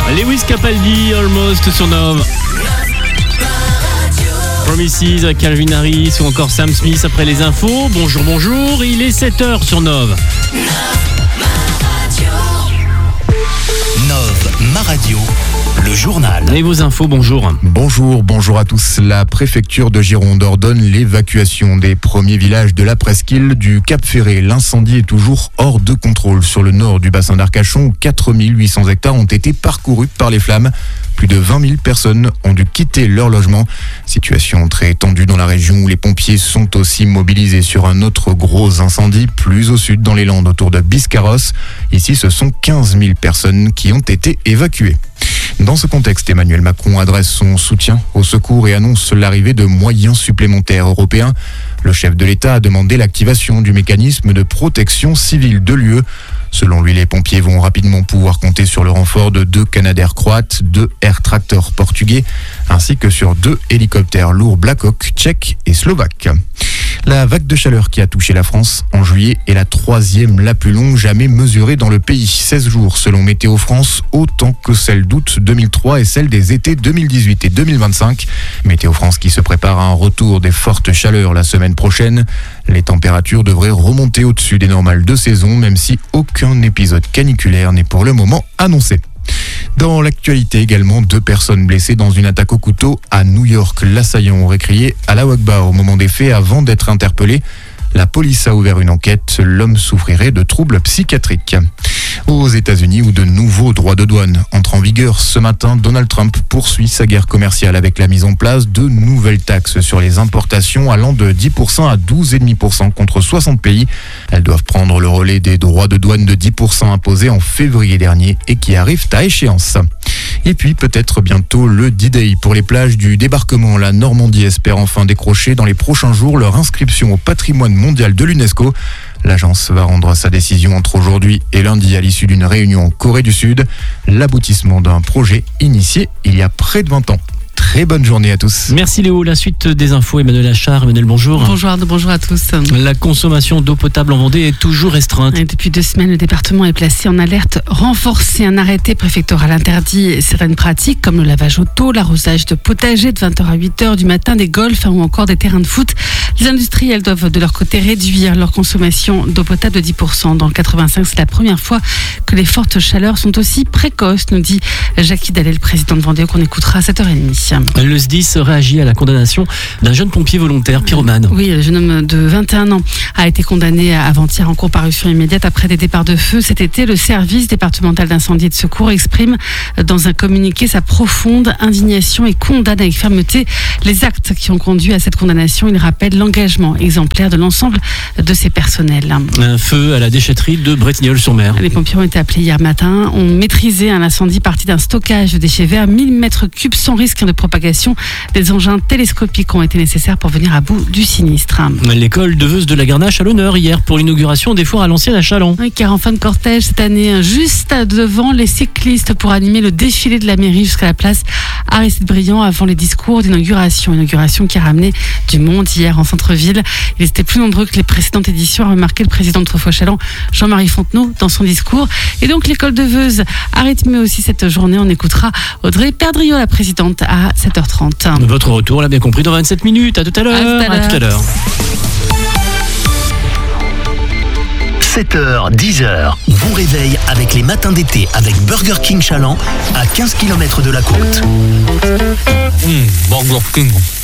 Lewis Capaldi, Almost sur Nove. Promises, Calvin Harris ou encore Sam Smith après les infos. Bonjour, il est 7h sur Nove. Nove, ma radio, le journal. Et vos infos, bonjour. Bonjour à tous. La préfecture de Gironde ordonne l'évacuation des premiers villages de la presqu'île du Cap Ferré. L'incendie est toujours hors de contrôle sur le nord du bassin d'Arcachon où 4800 hectares ont été parcourus par les flammes. Plus de 20 000 personnes ont dû quitter leur logement. Situation très tendue dans la région où les pompiers sont aussi mobilisés sur un autre gros incendie plus au sud dans les Landes autour de Biscarrosse. Ici, ce sont 15 000 personnes qui ont été évacuées. Dans ce contexte, Emmanuel Macron adresse son soutien au secours et annonce l'arrivée de moyens supplémentaires européens. Le chef de l'État a demandé l'activation du mécanisme de protection civile de l'UE. Selon lui, les pompiers vont rapidement pouvoir compter sur le renfort de 2 Canadair croates, 2 Air Tractor portugais, ainsi que sur 2 hélicoptères lourds Black Hawk tchèques et slovaques. La vague de chaleur qui a touché la France en juillet est la 3e la plus longue jamais mesurée dans le pays. 16 jours selon Météo France, autant que celle d'août 2003 et celle des étés 2018 et 2025. Météo France qui se prépare à un retour des fortes chaleurs la semaine prochaine. Les températures devraient remonter au-dessus des normales de saison, même si aucun épisode caniculaire n'est pour le moment annoncé. Dans l'actualité également, 2 personnes blessées dans une attaque au couteau à New York. L'assaillant aurait crié « Allahu Akbar » au moment des faits avant d'être interpellé. La police a ouvert une enquête. L'homme souffrirait de troubles psychiatriques. Aux États-Unis, où de nouveaux droits de douane entrent en vigueur ce matin, Donald Trump poursuit sa guerre commerciale avec la mise en place de nouvelles taxes sur les importations allant de 10% à 12,5% contre 60 pays. Elles doivent prendre le relais des droits de douane de 10% imposés en février dernier et qui arrivent à échéance. Et puis peut-être bientôt le D-Day pour les plages du débarquement. La Normandie espère enfin décrocher dans les prochains jours leur inscription au patrimoine mondial de l'UNESCO. L'agence va rendre sa décision entre aujourd'hui et lundi à l'issue d'une réunion en Corée du Sud. L'aboutissement d'un projet initié il y a près de 20 ans. Très bonne journée à tous. Merci Léo. La suite des infos, Emmanuel Achard. Emmanuel, bonjour. Bonjour Arnaud, bonjour à tous. La consommation d'eau potable en Vendée est toujours restreinte. Et depuis 2 semaines, le département est placé en alerte renforcée. Un arrêté préfectoral interdit certaines pratiques comme le lavage auto, l'arrosage de potager de 20h à 8h du matin, des golfs ou encore des terrains de foot. Les industriels doivent de leur côté réduire leur consommation d'eau potable de 10%. Dans le 85, c'est la première fois que les fortes chaleurs sont aussi précoces, nous dit Jackie Dallet, le président de Vendée, qu'on écoutera à 7h30. Le SDIS réagit à la condamnation d'un jeune pompier volontaire, pyromane. Oui, le jeune homme de 21 ans a été condamné avant-hier en comparution immédiate après des départs de feu. Cet été, le service départemental d'incendie et de secours exprime dans un communiqué sa profonde indignation et condamne avec fermeté les actes qui ont conduit à cette condamnation. Il rappelle l'engagement exemplaire de l'ensemble de ses personnels. Un feu à la déchetterie de Bretignolles-sur-Mer. Les pompiers ont été appelés hier matin, ont maîtrisé un incendie parti d'un stockage de déchets verts, 1000 mètres cubes sans risque de propagation. Des engins télescopiques ont été nécessaires pour venir à bout du sinistre. L'école de Veuse de la Garnache à l'honneur hier pour l'inauguration des foires à l'ancienne à Châlons. Oui, car en fin de cortège cette année, juste devant les cyclistes pour animer le défilé de la mairie jusqu'à la place Aristide Briand avant les discours d'inauguration. Inauguration qui a ramené du monde hier en centre-ville. Ils étaient plus nombreux que les précédentes éditions, a remarqué le président de Trefoil-Châlons, Jean-Marie Fontenot, dans son discour. Et donc l'école de Veuse a rythmé aussi cette journée. On écoutera Audrey Perdriau, la présidente, à 7h30. Votre retour, on l'a bien compris, dans 27 minutes. À tout à l'heure. À tout à l'heure. 7h, 10h, bon réveil avec les matins d'été avec Burger King Chaland à 15 km de la côte. Burger King.